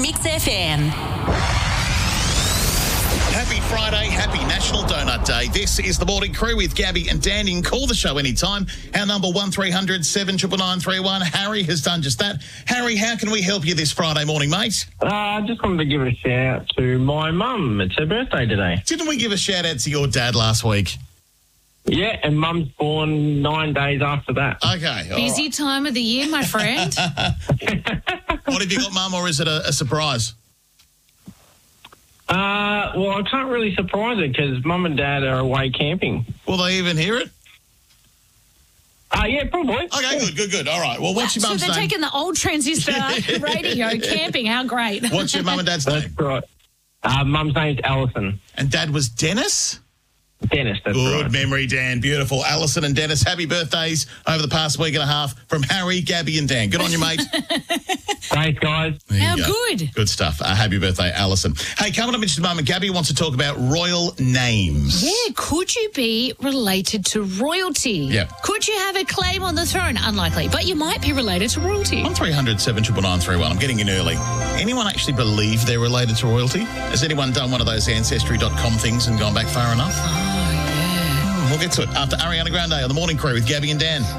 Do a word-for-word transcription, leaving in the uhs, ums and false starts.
Mix F M. Happy Friday, happy National Donut Day. This is the Morning Crew with Gabby and Dan. You can call the show anytime. Our number one three hundred seven nine nine nine three one. Harry has done just that. Harry, how can we help you this Friday morning, mate? Uh, I just wanted to give a shout out to my mum. It's her birthday today. Didn't we give a shout out to your dad last week? Yeah, and mum's born nine days after that. Okay. all Busy right. time of the year, my friend. What have you got, Mum, or is it a, a surprise? Uh, well, I can't really surprise her because mum and dad are away camping. Will they even hear it? Uh, yeah, probably. Okay, good, good, good. All right. Well, what's your So mum's they're name? taking the old transistor radio camping. How great. What's your mum and dad's That's name? right. Uh, mum's name's Alison. And dad was Dennis? Dennis, that's Good right. memory, Dan. Beautiful. Alison and Dennis, happy birthdays over the past week and a half from Harry, Gabby and Dan. Good on you, mate. Thanks, guys. There you How go. good. Good stuff. Uh, happy birthday, Alison. Hey, coming up in just a moment, Gabby wants to talk about royal names. Yeah, could you be related to royalty? Yeah. Could you have a claim on the throne? Unlikely, but you might be related to royalty. one three hundred seven nine nine three one. I'm getting in early. Anyone actually believe they're related to royalty? Has anyone done one of those ancestry dot com things and gone back far enough? Oh, yeah. We'll get to it after Ariana Grande on the Morning Crew with Gabby and Dan.